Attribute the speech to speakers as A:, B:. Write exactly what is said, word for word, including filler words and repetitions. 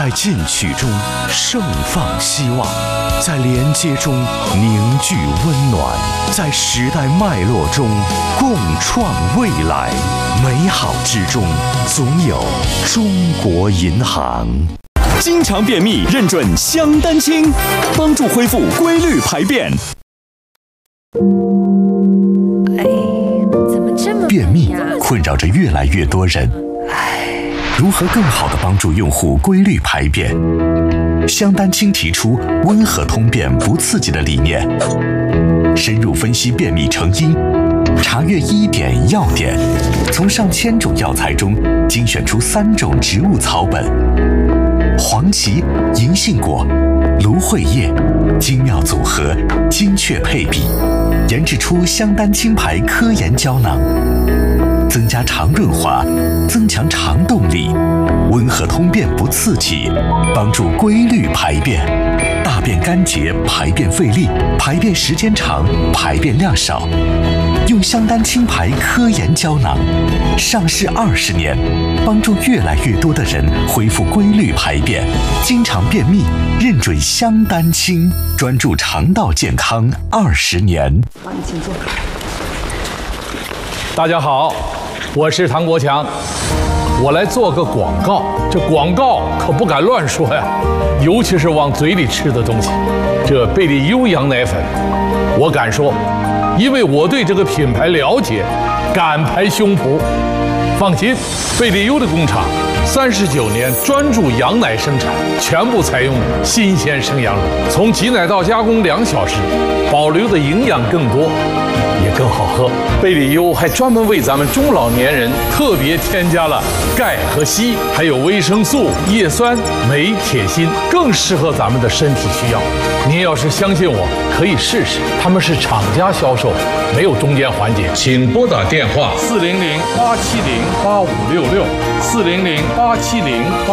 A: 在进取中盛放希望，在连接中凝聚温暖，在时代脉络中共创未来。美好之中总有中国银行。
B: 经常便秘认准香丹清，帮助恢复规律排便。
C: 便秘困扰着越来越多人，如何更好地帮助用户规律排便？香丹清提出温和通便不刺激的理念，深入分析便秘成因，查阅医典药典，从上千种药材中精选出三种植物草本：黄芪、银杏果、芦荟叶，精妙组合，精确配比，研制出香丹清牌科研胶囊，增加肠润滑，增强肠动力，温和通便不刺激，帮助规律排便，大便干结，排便费力，排便时间长，排便量少。用香丹清牌科研胶囊，上市二十年，帮助越来越多的人恢复规律排便。经常便秘，认准香丹清，专注肠道健康二十年。
D: 好，你请坐。
E: 大家好，我是唐国强，我来做个广告。这广告可不敢乱说呀，尤其是往嘴里吃的东西。这贝利优羊奶粉，我敢说，因为我对这个品牌了解，敢拍胸脯。放心，贝利优的工厂三十九年专注羊奶生产，全部采用新鲜生羊乳，从挤奶到加工两小时，保留的营养更多，也更好喝。贝利优还专门为咱们中老年人特别添加了钙和硒，还有维生素、叶酸、镁、铁、锌，更适合咱们的身体需要。您要是相信我，可以试试。他们是厂家销售，没有中间环节。请拨打电话四零零八七零八五六六四零零八七零。